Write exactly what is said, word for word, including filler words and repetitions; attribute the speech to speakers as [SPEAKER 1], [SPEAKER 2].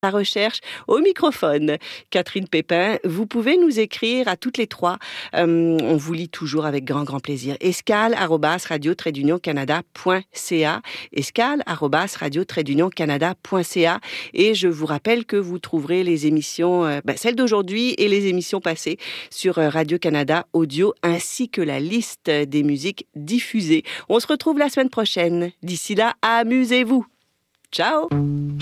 [SPEAKER 1] la recherche au microphone. Catherine Pépin, vous pouvez nous écrire à toutes les trois. Euh, on vous lit toujours avec grand, grand plaisir. escale arobase radio trait d'union canada point c a escale arobase radio trait d'union canada point c a Et je vous rappelle que vous trouverez les émissions, euh, ben, celles d'aujourd'hui et les émissions passées sur Radio-Canada Audio, ainsi que la liste des musiques diffusées. On se retrouve la semaine prochaine. D'ici là, amusez-vous. Ciao!